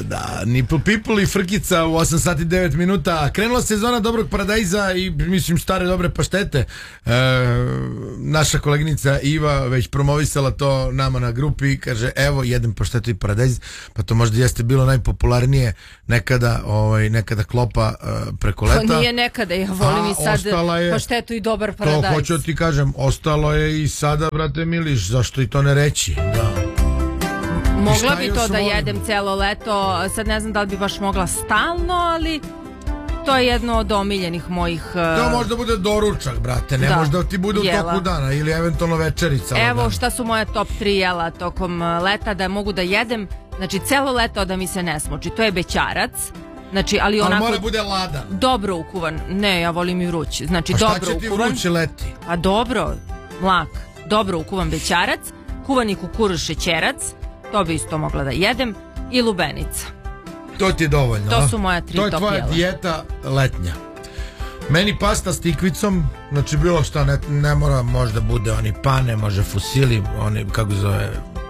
Da, Nipple People i Frkica u 8 sati 9 minuta. Krenula sezona dobrog paradajza i mislim stare dobre paštete. Naša koleginica Iva već promovisala to nama na grupi, kaže evo jedem paštetu i paradajz, pa to možda jeste bilo najpopularnije nekada, nekada klopa preko leta. To nije nekada, ja volim i sad paštetu i dobar paradajz. To hoću ti kažem, ostalo je i sada, brate Miliš, zašto i to ne reći? Da. Mogla bi to da jedem celo leto, sad ne znam da li bi baš mogla stalno, ali to je jedno od omiljenih mojih... To možda bude doručak, brate, ne možda ti bude u toku dana ili eventualno večerica. Evo šta su moja top 3 jela tokom leta da mogu da jedem, znači celo leto da mi se ne smuči, to je bećarac. Znači, ali mora bude ladan. Dobro ukuvan. Ne, ja volim i vruć. Znači, a dobro šta će ti ukuvan. Vrući leti? A dobro, mlak. Dobro ukuvan bećarac, kuvani kukuruz šećerac, to bi isto mogla da jedem, i lubenica. To ti je dovoljno. To su moja 3 top jela. To je tvoja dijeta letnja. Meni pasta s tikvicom, znači bilo šta, ne mora, možda bude oni pane, može fusili, oni, kako zove...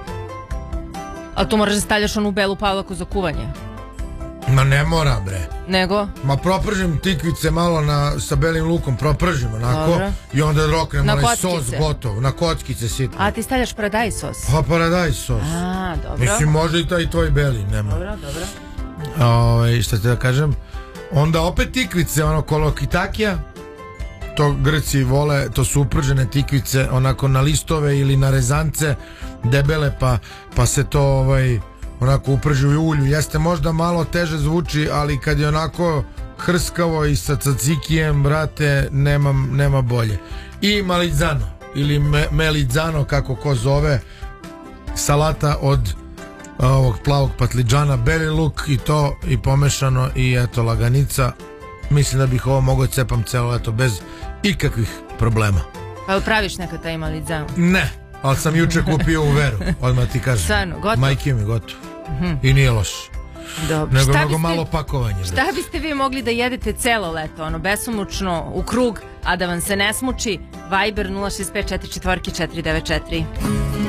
Ali tu moraš da stavljaš onu belu pavlaku za kuvanje. Ma ne mora, bre. Nego? Ma propržim tikvice malo sa belim lukom, propržim onako. Dobro. I onda roknem onaj sos gotov, na kockice sitno. A ti stavljaš paradajz sos? Pa paradajz sos. A, dobro. Mislim, može i taj tvoj beli, nema. Dobro, dobro. Šta te da kažem? Onda opet tikvice, ono kolokitakija. To Grci vole, to su upržene tikvice, onako na listove ili na rezance, debele, pa se to onako uprži u ulju. Jeste možda malo teže zvuči, ali kad je onako hrskavo i sa cacikijem, brate, nema bolje. I malizzano ili melizzano, kako ko zove, salata od ovog plavog patliđana, beli luk i to, i pomešano, i eto laganica. Mislim da bih ovo mogao cepam celo leto bez ikakvih problema. Pa praviš nekad taj malizzano? Ne, ali sam juče kupio u Veru, odmah ti kažem. Stvarno, gotovo? Majke mi, gotovo. I nije loš. Dobro. Nego mnogo malo pakovanje. Šta biste vi mogli da jedete celo leto, besomučno, u krug, a da vam se ne smuči? Viber 065 44 494.